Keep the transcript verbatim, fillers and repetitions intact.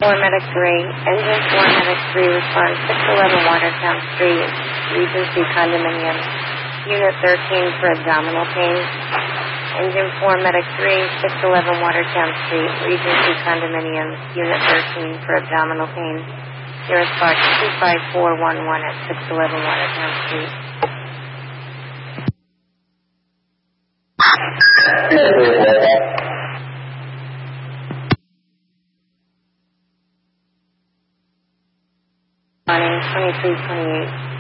four Medic three, Engine four Medic three response six eleven Watertown Street, Regency Condominium, Unit thirteen for abdominal pain. Engine four Medic three, six eleven Watertown Street, Regency Condominium, Unit thirteen for abdominal pain. Nearest box two five four one one at six eleven Watertown Street. Morning, twenty-three twenty-eight.